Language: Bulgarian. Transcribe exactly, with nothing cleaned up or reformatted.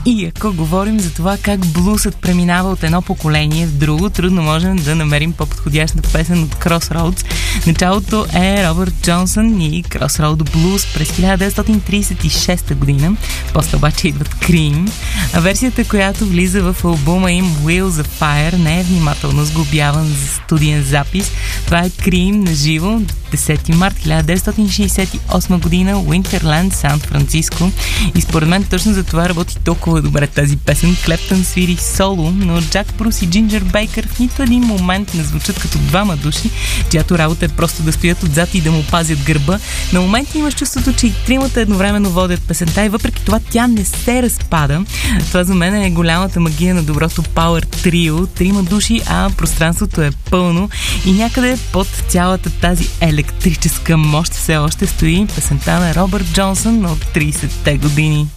И ако говорим за това как блусът преминава от едно поколение в друго, трудно можем да намерим по-подходяща песен от Crossroads. Началото е Робърт Джонсън и Crossroad Blues през хиляда деветстотин тридесет и шеста година. После обаче идват Cream. А версията, която влиза в албума им Wheels of Fire, не е внимателно сглобяван за студиен запис. Това е Cream на живо, десети март хиляда деветстотин шейсет и осма година, Winterland, Сан Франциско. И според мен точно за това работи толкова добре тази песен. Клептън свири соло, но Джак Брус и Джинджер Бейкър в нито един момент не звучат като двама души, чиято работа е просто да стоят отзад и да му пазят гърба. На моменти имаш чувството, че и тримата едновременно водят песента и въпреки това тя не се разпада. Това за мен е голямата магия на доброто Power Trio. Трима души, а пространството е пълно и някъде под цялата тази електрическа мощ все още стои песента на Робърт Джонсън от тридесетте години.